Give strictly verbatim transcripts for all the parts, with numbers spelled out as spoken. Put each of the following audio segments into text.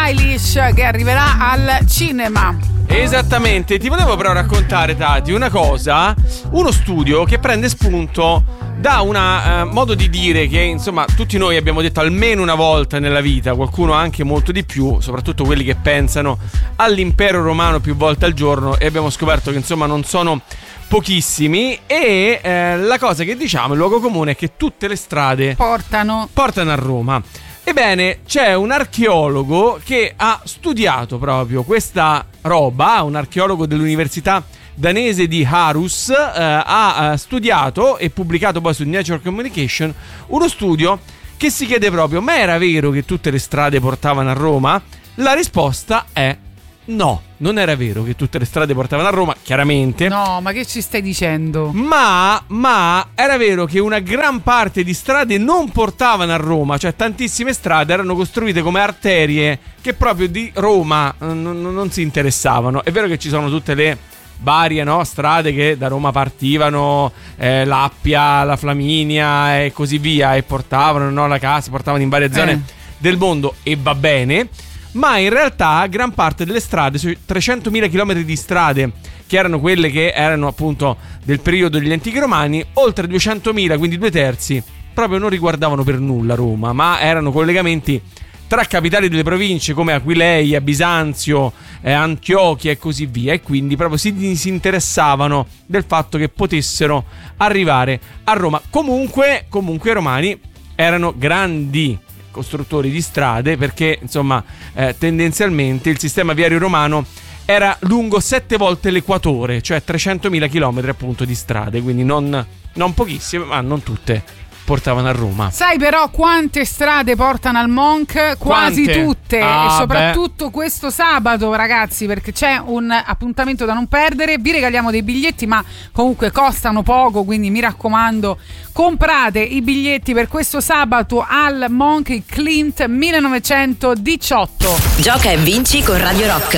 Eilish che arriverà al cinema. Esattamente, ti volevo però raccontare, Tati, una cosa, uno studio che prende spunto da un uh, modo di dire che insomma tutti noi abbiamo detto almeno una volta nella vita, qualcuno anche molto di più, soprattutto quelli che pensano all'impero romano più volte al giorno, e abbiamo scoperto che insomma non sono pochissimi, e eh, la cosa che diciamo, il luogo comune, è che tutte le strade portano portano a Roma. Ebbene, c'è un archeologo che ha studiato proprio questa roba, un archeologo dell'università danese di Aarhus, eh, ha eh, studiato e pubblicato poi su Nature Communication uno studio che si chiede proprio: ma era vero che tutte le strade portavano a Roma? La risposta è no, non era vero che tutte le strade portavano a Roma, chiaramente. No, ma che ci stai dicendo? Ma, ma era vero che una gran parte di strade non portavano a Roma, cioè tantissime strade erano costruite come arterie che proprio di Roma non, non si interessavano. È vero che ci sono tutte le varie, no, strade che da Roma partivano, eh, l'Appia, la Flaminia e così via, e portavano, no, la casa, portavano in varie zone eh. del mondo, e va bene. Ma in realtà gran parte delle strade, sui trecentomila chilometri di strade che erano quelle che erano appunto del periodo degli antichi romani, oltre duecentomila, quindi due terzi, proprio non riguardavano per nulla Roma, ma erano collegamenti tra capitali delle province come Aquileia, Bisanzio, eh, Antiochia e così via, e quindi proprio si, si interessavano del fatto che potessero arrivare a Roma. Comunque, comunque i romani erano grandi costruttori di strade, perché insomma eh, tendenzialmente il sistema viario romano era lungo sette volte l'equatore, cioè trecentomila chilometri appunto di strade, quindi non, non pochissime, ma non tutte portavano a Roma. Sai però quante strade portano al Monk? Quasi Quante? tutte. Ah, e soprattutto beh. questo sabato, ragazzi, perché c'è un appuntamento da non perdere. Vi regaliamo dei biglietti, ma comunque costano poco, quindi mi raccomando, comprate i biglietti per questo sabato al Monk Clint millenovecentodiciotto. Gioca e vinci con Radio Rock.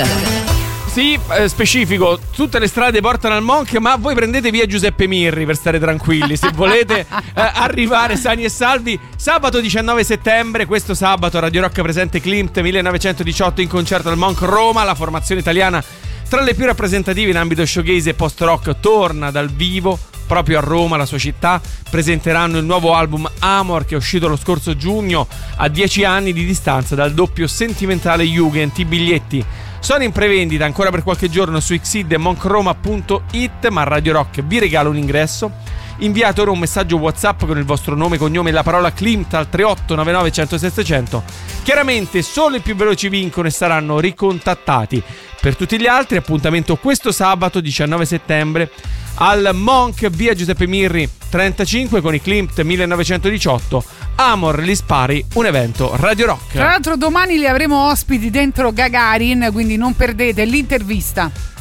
Sì, eh, specifico, tutte le strade portano al Monk, ma voi prendete via Giuseppe Mirri per stare tranquilli, se volete eh, arrivare sani e salvi. Sabato diciannove settembre, questo sabato Radio Rock presente Klimt millenovecentodiciotto in concerto al Monk Roma. La formazione italiana tra le più rappresentative in ambito showcase e post-rock torna dal vivo proprio a Roma, la sua città. Presenteranno il nuovo album Amor, che è uscito lo scorso giugno, a dieci anni di distanza dal doppio sentimentale Jugend. I biglietti sono in prevendita ancora per qualche giorno su xid e monkroma punto it, ma Radio Rock vi regala un ingresso. Inviate ora un messaggio WhatsApp con il vostro nome, cognome e la parola Klimt al tre otto nove nove uno zero sei zero zero. Chiaramente solo i più veloci vincono e saranno ricontattati. Per tutti gli altri, appuntamento questo sabato diciannove settembre al Monk, via Giuseppe Mirri trentacinque, con i Klimt millenovecentodiciotto. Amor, gli spari, un evento Radio Rock. Tra l'altro domani li avremo ospiti dentro Gagarin, quindi non perdete l'intervista.